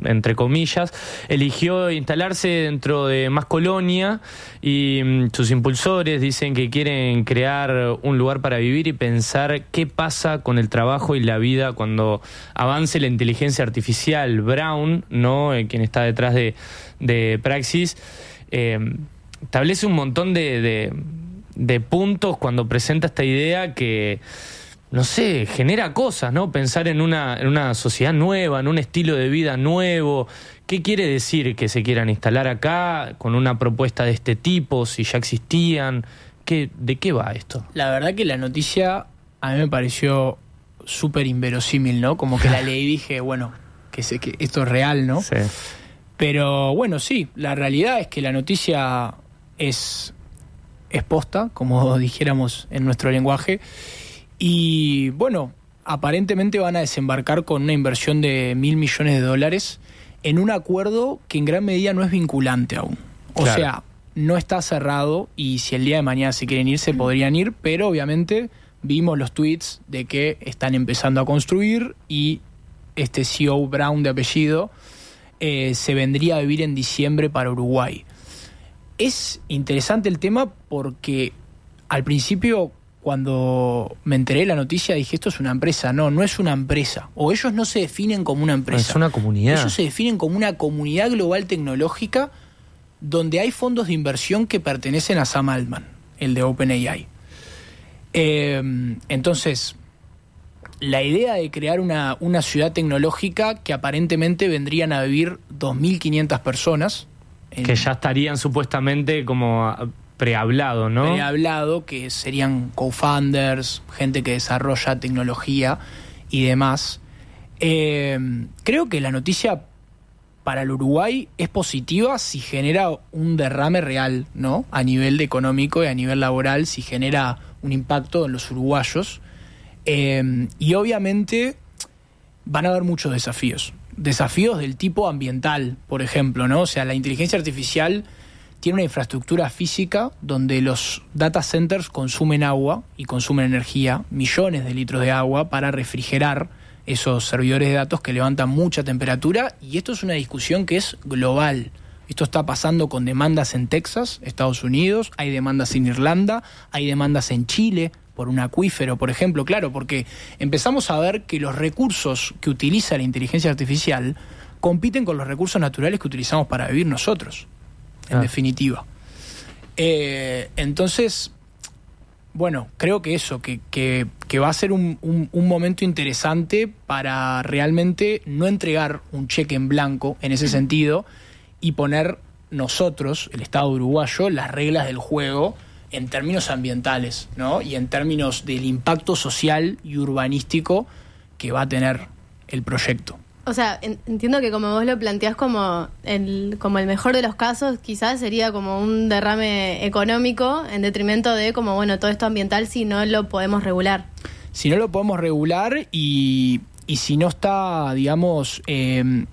entre comillas, eligió instalarse dentro de Más Colonia y sus impulsores dicen que quieren crear un lugar para vivir y pensar qué pasa con el trabajo y la vida cuando avance la inteligencia artificial. Brown, ¿no? Quien está detrás de Praxis, establece un montón de puntos cuando presenta esta idea que, no sé, genera cosas, ¿no? Pensar en una sociedad nueva, en un estilo de vida nuevo. ¿Qué quiere decir que se quieran instalar acá con una propuesta de este tipo, si ya existían? ¿De qué va esto? La verdad que la noticia a mí me pareció súper inverosímil, ¿no? Como que la leí y dije, bueno, que esto es real, ¿no? Sí. Pero bueno, sí, la realidad es que la noticia es posta, como dijéramos en nuestro lenguaje, y bueno, aparentemente van a desembarcar con una inversión de $1.000 millones en un acuerdo que en gran medida no es vinculante aún. O claro. sea, no está cerrado y si el día de mañana se quieren ir, se podrían ir, pero obviamente vimos los tweets de que están empezando a construir y este CEO Brown de apellido se vendría a vivir en diciembre para Uruguay. Es interesante el tema porque al principio, cuando me enteré de la noticia, dije, esto es una empresa. No es una empresa. O ellos no se definen como una empresa. Es una comunidad. Ellos se definen como una comunidad global tecnológica donde hay fondos de inversión que pertenecen a Sam Altman, el de OpenAI. Entonces, la idea de crear una ciudad tecnológica que aparentemente vendrían a vivir 2.500 personas. Que ya estarían supuestamente como prehablado, ¿no? Prehablado, que serían co-founders, gente que desarrolla tecnología y demás. Creo que la noticia para el Uruguay es positiva si genera un derrame real, ¿no? A nivel económico y a nivel laboral, si genera un impacto en los uruguayos. Y obviamente van a haber muchos desafíos. Desafíos del tipo ambiental, por ejemplo, ¿no? O sea, la inteligencia artificial tiene una infraestructura física donde los data centers consumen agua y consumen energía, millones de litros de agua para refrigerar esos servidores de datos que levantan mucha temperatura, y esto es una discusión que es global. Esto está pasando con demandas en Texas, Estados Unidos, hay demandas en Irlanda, hay demandas en Chile por un acuífero, por ejemplo, claro, porque empezamos a ver que los recursos que utiliza la inteligencia artificial compiten con los recursos naturales que utilizamos para vivir nosotros, en definitiva. Entonces, bueno, creo que eso, que va a ser un momento interesante para realmente no entregar un cheque en blanco en ese sentido y poner nosotros, el Estado uruguayo, las reglas del juego en términos ambientales, ¿no? Y en términos del impacto social y urbanístico que va a tener el proyecto. O sea, entiendo que como vos lo planteás como el mejor de los casos, quizás sería como un derrame económico en detrimento de como, bueno, todo esto ambiental si no lo podemos regular. Si no lo podemos regular y si no está, digamos, en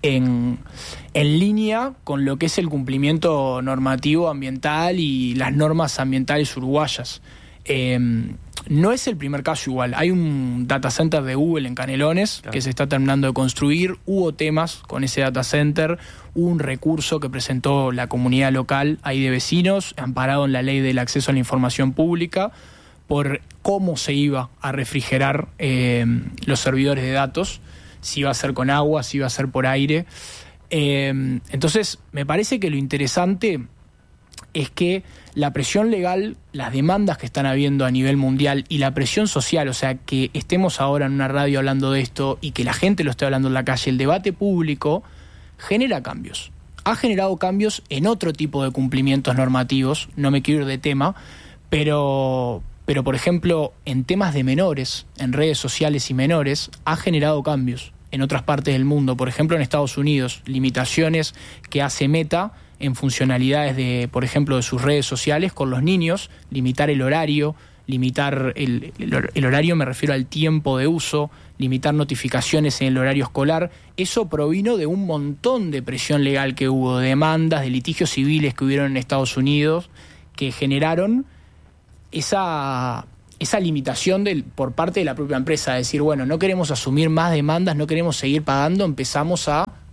línea con lo que es el cumplimiento normativo ambiental y las normas ambientales uruguayas. No es el primer caso igual. Hay un data center de Google en Canelones, claro, que se está terminando de construir. Hubo temas con ese data center. Hubo un recurso que presentó la comunidad local ahí de vecinos, amparado en la ley del acceso a la información pública, por cómo se iba a refrigerar los servidores de datos, si iba a ser con agua, si iba a ser por aire. Entonces, me parece que lo interesante es que la presión legal, las demandas que están habiendo a nivel mundial y la presión social, o sea, que estemos ahora en una radio hablando de esto y que la gente lo esté hablando en la calle, el debate público genera cambios. Ha generado cambios en otro tipo de cumplimientos normativos, no me quiero ir de tema, pero por ejemplo, en temas de menores, en redes sociales y menores, ha generado cambios en otras partes del mundo. Por ejemplo, en Estados Unidos, limitaciones que hace Meta en funcionalidades de, por ejemplo, de sus redes sociales con los niños, limitar el horario, limitar el horario, me refiero al tiempo de uso, limitar notificaciones en el horario escolar. Eso provino de un montón de presión legal que hubo, de demandas, de litigios civiles que hubieron en Estados Unidos, que generaron esa limitación por parte de la propia empresa, de decir, bueno, no queremos asumir más demandas, no queremos seguir pagando, empezamos a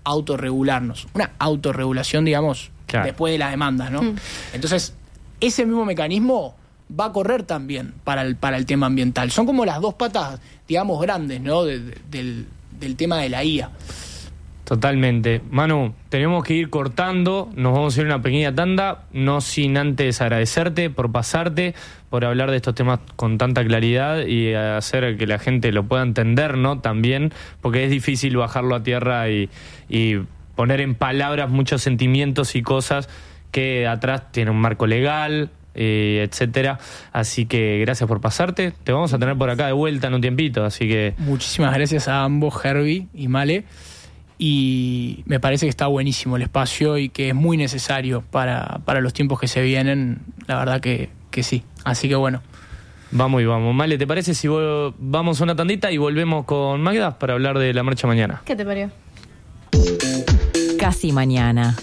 autorregularnos. Una autorregulación, digamos, claro, después de las demandas, ¿no? Entonces, ese mismo mecanismo va a correr también para el tema ambiental. Son como las dos patas, digamos, grandes, ¿no? Del tema de la IA. Totalmente. Manu, tenemos que ir cortando, nos vamos a ir a una pequeña tanda, no sin antes agradecerte por pasarte, por hablar de estos temas con tanta claridad y hacer que la gente lo pueda entender, ¿no? También, porque es difícil bajarlo a tierra y poner en palabras muchos sentimientos y cosas que atrás tienen un marco legal, etcétera. Así que gracias por pasarte. Te vamos a tener por acá de vuelta en un tiempito, así que... Muchísimas gracias a ambos, Herbie y Male. Y me parece que está buenísimo el espacio y que es muy necesario para los tiempos que se vienen. La verdad que sí. Así que bueno. Vamos y vamos. Male, ¿te parece si vamos a una tandita y volvemos con Magda para hablar de la marcha mañana? ¿Qué te parió? Casi mañana.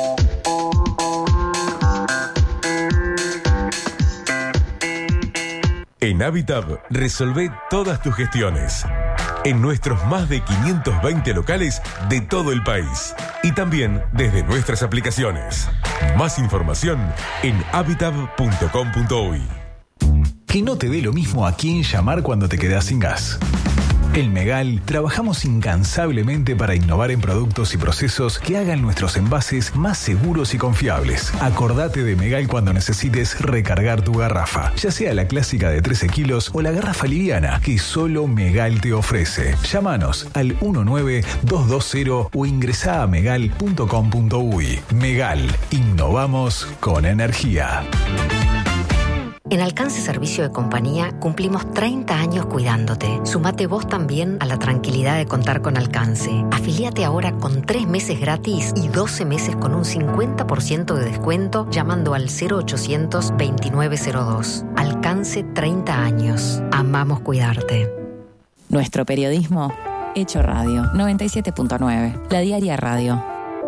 En Habitab resolvé todas tus gestiones. En nuestros más de 520 locales de todo el país. Y también desde nuestras aplicaciones. Más información en habitab.com.uy. Que no te dé lo mismo a quién llamar cuando te quedás sin gas. En Megal trabajamos incansablemente para innovar en productos y procesos que hagan nuestros envases más seguros y confiables. Acordate de Megal cuando necesites recargar tu garrafa, ya sea la clásica de 13 kilos o la garrafa liviana que solo Megal te ofrece. Llámanos al 19220 o ingresá a megal.com.uy. Megal, innovamos con energía. En Alcance Servicio de Compañía cumplimos 30 años cuidándote. Sumate vos también a la tranquilidad de contar con Alcance. Afilíate ahora con 3 meses gratis y 12 meses con un 50% de descuento llamando al 0800 2902. Alcance 30 años. Amamos cuidarte. Nuestro periodismo hecho radio. 97.9. La Diaria Radio.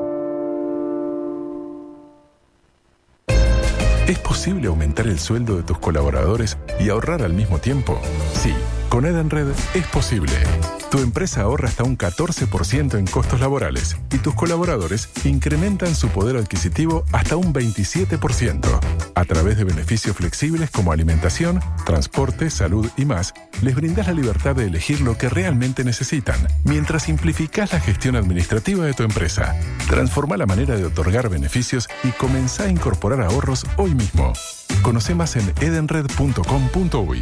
¿Es posible aumentar el sueldo de tus colaboradores y ahorrar al mismo tiempo? Sí, con Edenred es posible. Tu empresa ahorra hasta un 14% en costos laborales y tus colaboradores incrementan su poder adquisitivo hasta un 27%. A través de beneficios flexibles como alimentación, transporte, salud y más, les brindás la libertad de elegir lo que realmente necesitan, mientras simplificás la gestión administrativa de tu empresa. Transformá la manera de otorgar beneficios y comenzá a incorporar ahorros hoy mismo. Conoce más en edenred.com.uy.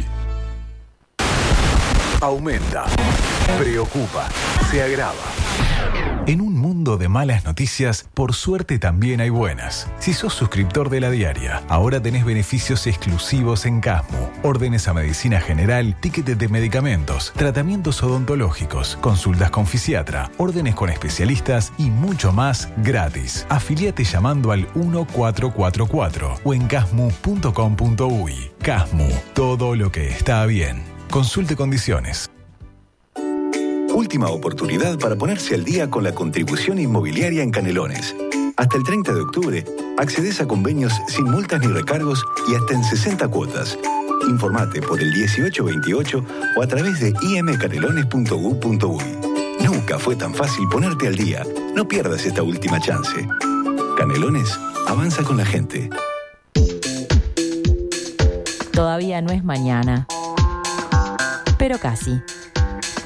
Aumenta, preocupa, se agrava. En un mundo de malas noticias, por suerte también hay buenas. Si sos suscriptor de La Diaria, ahora tenés beneficios exclusivos en Casmu. Órdenes a medicina general, tickets de medicamentos, tratamientos odontológicos, consultas con fisiatra, órdenes con especialistas y mucho más gratis. Afiliate llamando al 1444 o en casmu.com.uy. Casmu, todo lo que está bien. Consulte condiciones. Última oportunidad para ponerse al día con la contribución inmobiliaria en Canelones. Hasta el 30 de octubre, accedes a convenios sin multas ni recargos y hasta en 60 cuotas. Informate por el 1828 o a través de imcanelones.gu.uy. Nunca fue tan fácil ponerte al día. No pierdas esta última chance. Canelones, avanza con la gente. Todavía no es mañana, pero casi.